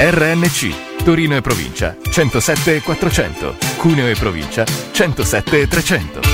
RNC, Torino e provincia, 107 400, Cuneo e provincia, 107 300.